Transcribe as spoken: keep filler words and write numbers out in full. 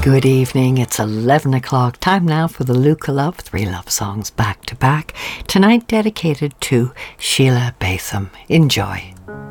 Good evening, it's eleven o'clock. Time now for the Luca Love, three love songs back to back. Tonight dedicated to Sheila Batham. Enjoy.